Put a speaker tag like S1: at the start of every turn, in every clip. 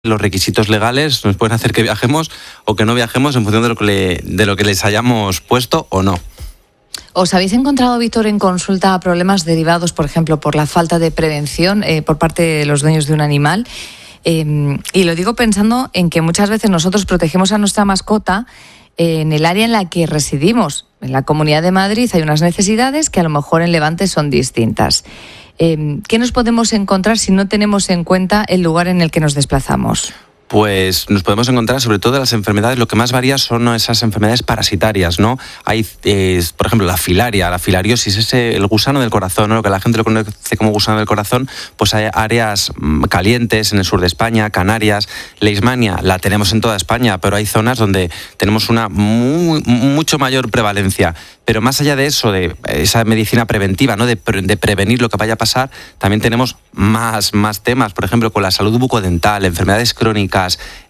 S1: los requisitos legales nos pueden hacer que viajemos o que no viajemos en función de lo que les hayamos puesto o no.
S2: ¿Os habéis encontrado, Víctor, en consulta problemas derivados, por ejemplo, por la falta de prevención por parte de los dueños de un animal? Y lo digo pensando en que muchas veces nosotros protegemos a nuestra mascota en el área en la que residimos. En la Comunidad de Madrid hay unas necesidades que a lo mejor en Levante son distintas. ¿Qué nos podemos encontrar si no tenemos en cuenta el lugar en el que nos desplazamos?
S1: Pues nos podemos encontrar, sobre todo las enfermedades, lo que más varía son esas enfermedades parasitarias, ¿no? Hay, por ejemplo, la filariosis, es el gusano del corazón, ¿no? Lo que la gente lo conoce como gusano del corazón, pues hay áreas calientes en el sur de España, Canarias. Leishmania la tenemos en toda España, pero hay zonas donde tenemos una mucho mayor prevalencia. Pero más allá de eso, de esa medicina preventiva, ¿no? de prevenir lo que vaya a pasar, también tenemos más temas, por ejemplo, con la salud bucodental, enfermedades crónicas,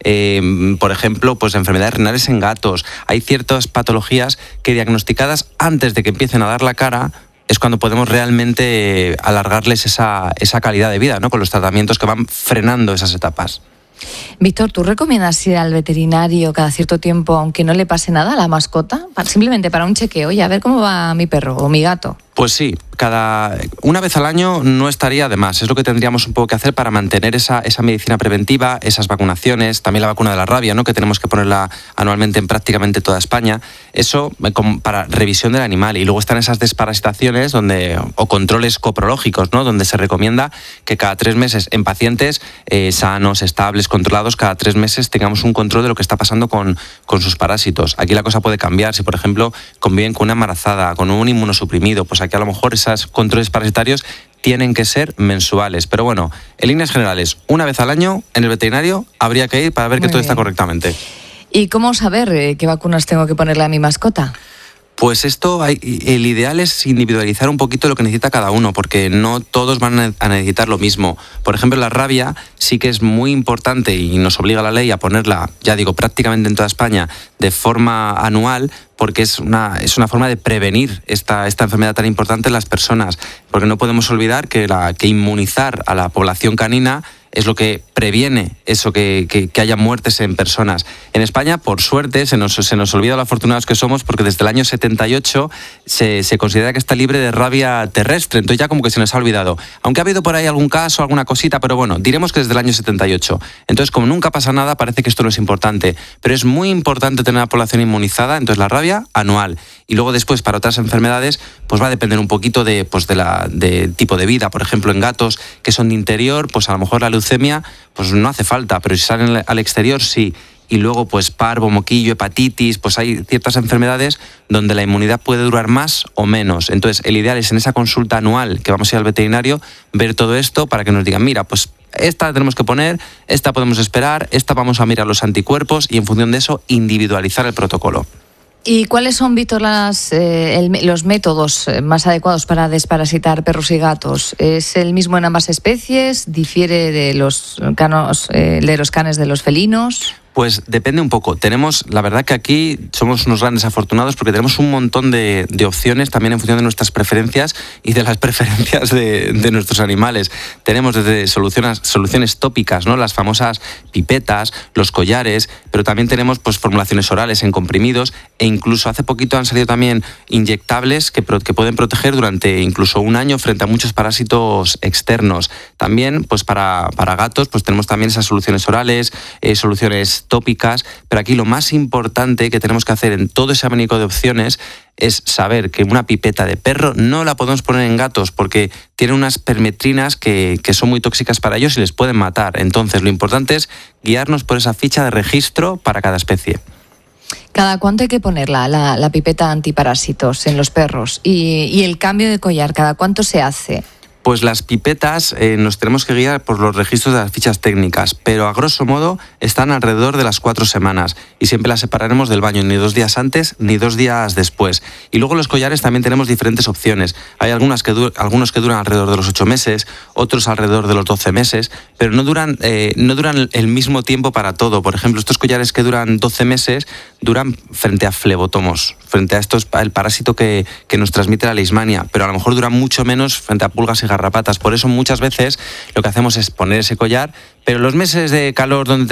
S1: por ejemplo, pues enfermedades renales en gatos. Hay ciertas patologías que diagnosticadas antes de que empiecen a dar la cara es cuando podemos realmente alargarles esa calidad de vida, ¿no? Con los tratamientos que van frenando esas etapas.
S2: Víctor, ¿tú recomiendas ir al veterinario cada cierto tiempo aunque no le pase nada a la mascota? Simplemente para un chequeo, oye, a ver cómo va mi perro o mi gato.
S1: Pues sí, una vez al año no estaría de más. Es lo que tendríamos un poco que hacer para mantener esa medicina preventiva, esas vacunaciones, también la vacuna de la rabia, ¿no? Que tenemos que ponerla anualmente en prácticamente toda España. Eso para revisión del animal. Y luego están esas desparasitaciones o controles coprológicos, ¿no? Donde se recomienda que cada 3 meses en pacientes sanos, estables, controlados, cada 3 meses tengamos un control de lo que está pasando con sus parásitos. Aquí la cosa puede cambiar. Si, por ejemplo, conviven con una embarazada, con un inmunosuprimido, pues aquí a lo mejor esos controles parasitarios tienen que ser mensuales. Pero bueno, en líneas generales, una vez al año en el veterinario habría que ir para ver que todo está correctamente.
S2: ¿Y cómo saber qué vacunas tengo que ponerle a mi mascota?
S1: Pues el ideal es individualizar un poquito lo que necesita cada uno, porque no todos van a necesitar lo mismo. Por ejemplo, la rabia sí que es muy importante y nos obliga la ley a ponerla, ya digo, prácticamente en toda España de forma anual, porque es una forma de prevenir esta enfermedad tan importante en las personas. Porque no podemos olvidar que inmunizar a la población canina es lo que previene eso que haya muertes en personas. En España, por suerte, se nos olvida lo afortunados que somos, porque desde el año 78 se considera que está libre de rabia terrestre, entonces ya como que se nos ha olvidado. Aunque ha habido por ahí algún caso, alguna cosita, pero bueno, diremos que desde el año 78. Entonces, como nunca pasa nada, parece que esto no es importante, pero es muy importante tener a la población inmunizada. Entonces la rabia anual. Y luego después, para otras enfermedades, pues va a depender un poquito de tipo de vida. Por ejemplo, en gatos que son de interior, pues a lo mejor la leucemia pues no hace falta, pero si salen al exterior sí. Y luego pues parvo, moquillo, hepatitis, pues hay ciertas enfermedades donde la inmunidad puede durar más o menos. Entonces el ideal es en esa consulta anual que vamos a ir al veterinario ver todo esto para que nos digan, mira, pues esta la tenemos que poner, esta podemos esperar, esta vamos a mirar los anticuerpos y en función de eso individualizar el protocolo.
S2: ¿Y cuáles son, Víctor, los métodos más adecuados para desparasitar perros y gatos? ¿Es el mismo en ambas especies? ¿Difiere de los canes de los felinos?
S1: Pues depende un poco. La verdad que aquí somos unos grandes afortunados porque tenemos un montón de opciones también en función de nuestras preferencias y de las preferencias de nuestros animales. Tenemos desde soluciones tópicas, ¿no? Las famosas pipetas, los collares, pero también tenemos pues formulaciones orales en comprimidos e incluso hace poquito han salido también inyectables que pueden proteger durante incluso 1 año frente a muchos parásitos externos. También pues para gatos pues tenemos también esas soluciones orales, soluciones tópicas, pero aquí lo más importante que tenemos que hacer en todo ese abanico de opciones es saber que una pipeta de perro no la podemos poner en gatos porque tiene unas permetrinas que son muy tóxicas para ellos y les pueden matar. Entonces lo importante es guiarnos por esa ficha de registro para cada especie.
S2: ¿Cada cuánto hay que ponerla, la pipeta antiparásitos en los perros? Y el cambio de collar, ¿cada cuánto se hace?
S1: Pues las pipetas nos tenemos que guiar por los registros de las fichas técnicas, pero a grosso modo están alrededor de las 4 semanas y siempre las separaremos del baño, ni 2 días antes ni 2 días después. Y luego los collares también tenemos diferentes opciones. Hay algunos que duran alrededor de los 8 meses, otros alrededor de los 12 meses, pero no duran el mismo tiempo para todo. Por ejemplo, estos collares que duran 12 meses duran frente a flebotomos, frente a el parásito que nos transmite la leishmania, pero a lo mejor duran mucho menos frente a pulgas y garrapatas. Por eso muchas veces lo que hacemos es poner ese collar, pero en los meses de calor donde